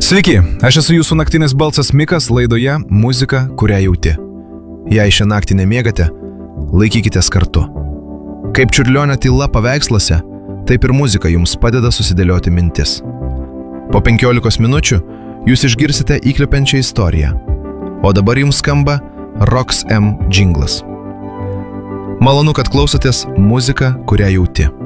Sveiki, aš esu jūsų naktinis balsas Mikas laidoje Muzika, kurią jauti. Jei šią naktį nemiegate, laikykitės kartu. Kaip čiurlionio tyla paveiksluose, taip ir muzika jums padeda susidėlioti mintis. Po 15 minučių jūs išgirsite įkvepiančią istoriją. O dabar jums skamba Rox M jinglas. Malonu, kad klausotės Muzika, kurią jauti.